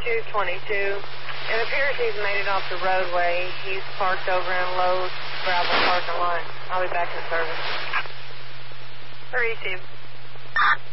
222. It appears he's made it off the roadway. He's parked over in Lowe's gravel parking lot. I'll be back in service. Receive.